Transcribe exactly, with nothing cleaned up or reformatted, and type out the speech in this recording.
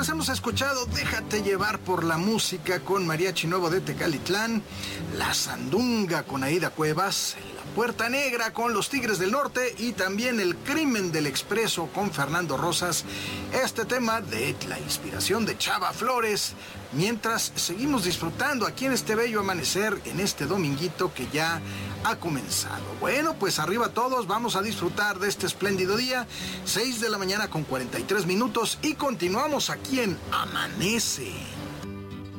pues hemos escuchado Déjate llevar por la música con Mariachi Nuevo de Tecalitlán, La Sandunga con Aida Cuevas, La Puerta Negra con Los Tigres del Norte y también El Crimen del Expreso con Fernando Rosas. Este tema de la inspiración de Chava Flores, mientras seguimos disfrutando aquí en este bello amanecer, en este dominguito que ya ha comenzado. Bueno, pues arriba todos, vamos a disfrutar de este espléndido día, seis de la mañana con cuarenta y tres minutos, y continuamos aquí en Amanece.